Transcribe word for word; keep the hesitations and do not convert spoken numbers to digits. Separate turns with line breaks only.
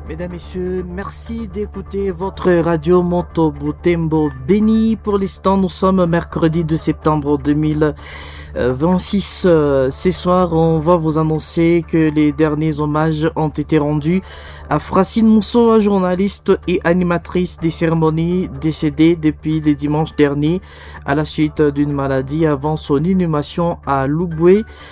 Mesdames, Messieurs, merci d'écouter votre radio Moto Butembo Béni. Pour l'instant, nous sommes mercredi deux septembre deux mille vingt-six. Ce soir, on va vous annoncer que les derniers hommages ont été rendus à Francine Mousseau, journaliste et animatrice des cérémonies, décédée depuis le dimanche dernier à la suite d'une maladie avant son inhumation à Louboué.